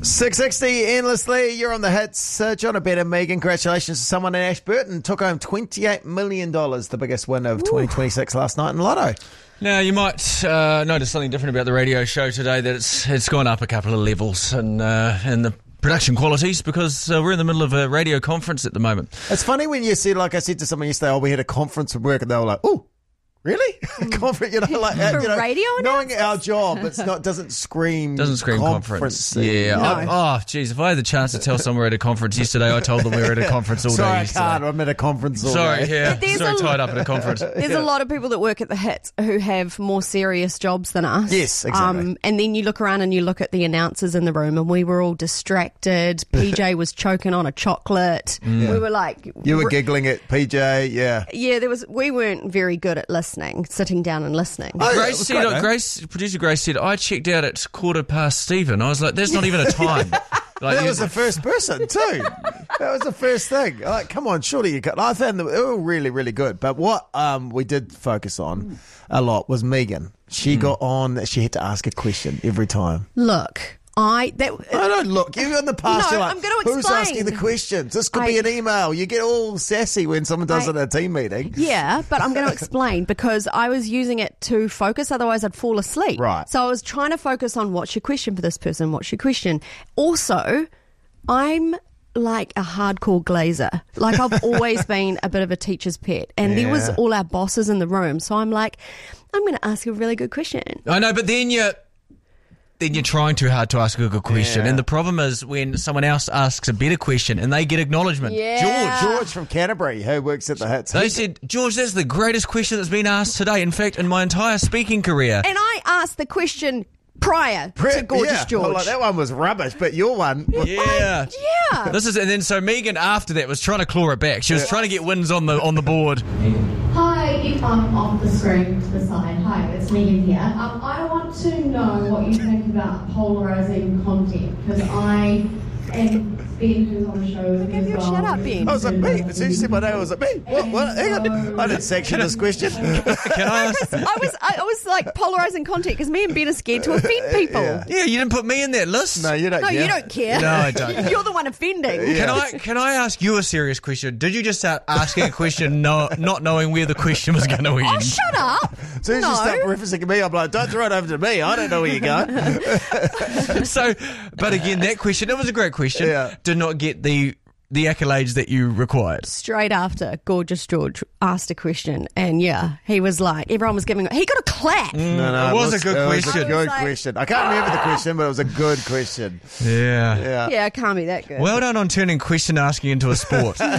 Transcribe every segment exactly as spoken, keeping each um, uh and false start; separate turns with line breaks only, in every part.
six sixty endlessly. You're on the hits. Uh, John Ben and Megan, congratulations to someone in Ashburton. Took home twenty-eight million dollars, the biggest win of Ooh. twenty twenty-six last night in Lotto.
Now, you might uh, notice something different about the radio show today, that it's it's gone up a couple of levels in, uh, in the production qualities, because uh, we're in the middle of a radio conference at the moment.
It's funny when you see, like I said to someone yesterday, oh, we had a conference at work, and they were like, ooh. Really? Conference, you know, like
For
you know,
radio
knowing our job, it's not doesn't scream
doesn't scream conference.
conference.
Yeah.
No.
I, oh, geez, if I had the chance to tell someone we're at a conference yesterday, I told them we were at a conference all
Sorry,
day.
I
yesterday.
can't. I'm at a conference all
Sorry,
day.
yeah.
There's
Sorry,
a-
tied up at a conference.
There's
Yeah.
a lot of people that work at the Hits who have more serious jobs than us.
Yes, exactly.
Um, and then you look around and you look at the announcers in the room, and we were all distracted. P J was choking on a chocolate.
Yeah.
We were like,
You were
r-
giggling at P J, yeah.
yeah. There was. We weren't very good at listening, sitting down and listening.
Oh, yeah, it
Grace
was
said,
great,
uh,
though.
Grace, producer Grace said, I checked out at quarter past Stephen. I was like, there's not even a time. Like,
That
you-
was the first person too. That was the first thing. Like, come on, surely you could. I found them they were really, really good. But what um, we did focus on a lot was Megan. She got on. She had to ask a question every time.
Look, I that.
I don't look. You in the past,
No,
you're like,
I'm gonna
who's
explain.
asking the questions? This could
I-
be an email. You get all sassy when someone does
I-
it at a team meeting.
Yeah, but I'm going to explain, because I was using it to focus, otherwise I'd fall asleep.
Right.
So I was trying to focus on what's your question for this person, what's your question. Also, I'm like a hardcore glazer. Like, I've always been a bit of a teacher's pet, and there was
Yeah.
all our bosses in the room. So I'm like, I'm going to ask you a really good question.
I know, but then you're, then you're trying too hard to ask a good question.
Yeah.
And the problem is when someone else asks a better question and they get acknowledgement.
Yeah.
George, George from Canterbury, who works at the Hits.
They
he-
said, George, that's the greatest question that's been asked today. In fact, in my entire speaking career.
And I asked the question prior
Pre-
to Gorgeous
yeah.
George.
Well, like, that one was rubbish, but your one.
Yeah.
yeah.
This is, and then so Megan after that was trying to claw it back. She was trying to get wins on the on the board.
Hi, if I'm off the screen to the side. Hi, it's Megan here. Um, I want to know what you think about polarising content, because I and Ben, who's on the show with me
Give
as
you a
well.
shout out, Ben.
I was like, me. As soon as you said my name, I was like, me. What? What? Hang on. I didn't sanction this question.
Can I ask?
I was I was like polarising content, because me and Ben are scared to offend people.
Yeah.
Yeah, you didn't put me in that list.
No, you don't
No,
care.
you don't care.
No, I don't.
You're the one offending.
Can I can I ask you a serious question? Did you just start asking a question, no, not knowing where the question was going to end?
Oh, shut up.
As soon as
no.
you start referencing me, I'm like, don't throw it over to me. I don't know where you're going.
So, but again, that question, it was a great question.
Yeah.
Did not get the the accolades that you required.
Straight after Gorgeous George asked a question, and yeah, he was like, everyone was giving, he got a clap.
No, no,
It was a good
it was
question.
a
I
good
was like-
question. I can't remember the question, but it was a good question.
Yeah.
Yeah.
Yeah, it can't be that good.
Well done on turning question asking into a sport. Did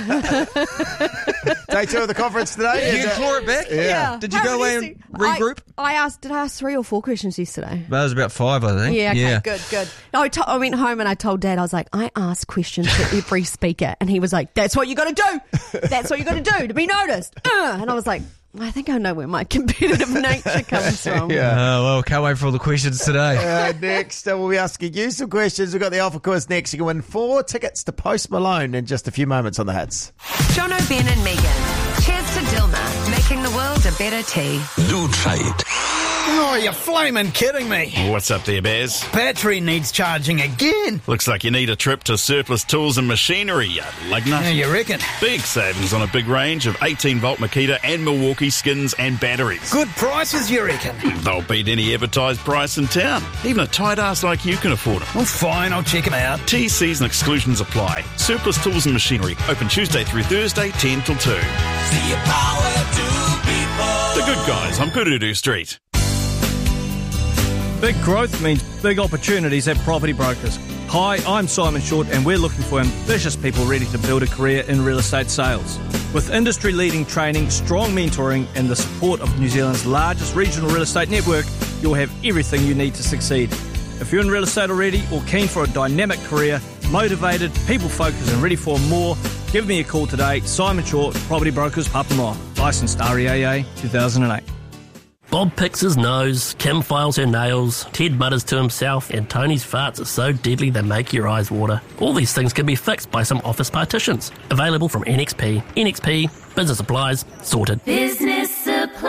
Day two of the conference today.
you claw it back?
Yeah.
Did you
How
go away
many
and
se- I-
regroup?
I, asked, did I ask three or four questions yesterday?
That was about five, I think.
Yeah, okay,
yeah.
good, good. No, I, to- I went home and I told Dad, I was like, I ask questions for every speaker. And he was like, that's what you got to do. That's what you got to do to be noticed. Uh, and I was like, I think I know where my competitive nature comes from.
Yeah.
Oh, well, can't wait for all the questions today.
Uh, next, uh, we'll be asking you some questions. We've got the Alpha Quiz next. You can win four tickets to Post Malone in just a few moments on the Hits.
John O'Ben and Megan. Cheers to Dilma, making the world a better tea.
Do try it.
Oh, you're flaming kidding me.
What's up there, Baz?
Battery needs charging again.
Looks like you need a trip to Surplus Tools and Machinery, you lug nut.
Yeah, you reckon?
Big savings on a big range of eighteen volt Makita and Milwaukee skins and batteries.
Good prices, you reckon?
They'll beat any advertised price in town. Even a tight ass like you can afford them.
Well, fine, I'll check them out.
T Cs and exclusions apply. Surplus Tools and Machinery. Open Tuesday through Thursday, ten till two.
See your power to people.
The Good Guys on Kurudu Street.
Big growth means big opportunities at Property Brokers. Hi, I'm Simon Short, and we're looking for ambitious people ready to build a career in real estate sales. With industry-leading training, strong mentoring, and the support of New Zealand's largest regional real estate network, you'll have everything you need to succeed. If you're in real estate already or keen for a dynamic career, motivated, people-focused and ready for more, give me a call today. Simon Short, Property Brokers, Papamoa. Licensed R E A A two thousand eight.
Bob picks his nose, Kim files her nails, Ted mutters to himself, and Tony's farts are so deadly they make your eyes water. All these things can be fixed by some office partitions. Available from N X P. N X P, business supplies, sorted.
Business supplies.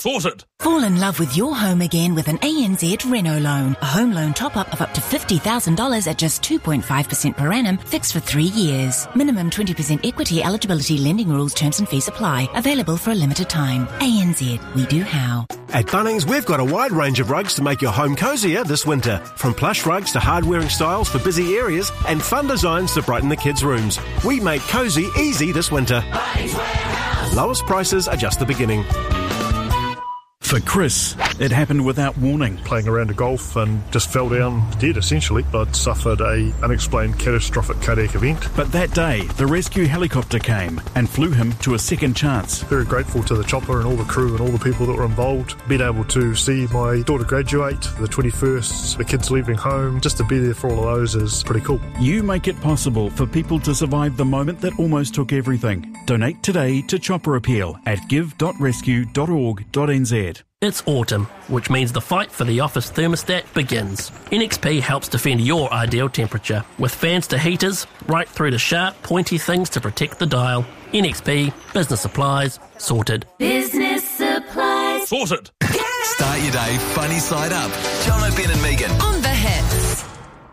Sorted.
Fall in love with your home again with an A N Z Reno loan. A home loan top-up of up to fifty thousand dollars at just two point five percent per annum, fixed for three years. Minimum twenty percent equity eligibility, lending rules, terms and fees apply. Available for a limited time. A N Z, we do how.
At Bunnings, we've got a wide range of rugs to make your home cosier this winter. From plush rugs to hard-wearing styles for busy areas and fun designs to brighten the kids' rooms. We make cosy easy this winter.
Bunnings Warehouse.
Lowest prices are just the beginning.
For Chris, it happened without warning.
Playing around a golf and just fell down dead, essentially, but suffered a unexplained catastrophic cardiac event.
But that day, the rescue helicopter came and flew him to a second chance.
Very grateful to the chopper and all the crew and all the people that were involved. Being able to see my daughter graduate, the twenty-first, the kids leaving home, just to be there for all of those is pretty cool.
You make it possible for people to survive the moment that almost took everything. Donate today to Chopper Appeal at give dot rescue dot org dot n z.
It's autumn, which means the fight for the office thermostat begins. N X P helps defend your ideal temperature, with fans to heaters, right through to sharp, pointy things to protect the dial. N X P, business supplies, sorted.
Business supplies.
Sorted.
Start your day funny side up. John O'Ben and Megan.
On the hits.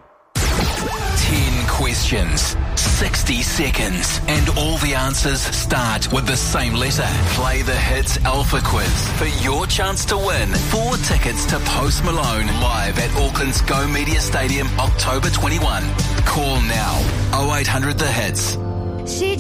Ten questions, sixty seconds, and all the answers start with the same letter. Play the Hits Alpha Quiz for your chance to win four tickets to Post Malone live at Auckland's Go Media Stadium, October twenty-first. Call now, oh eight hundred the hits.
She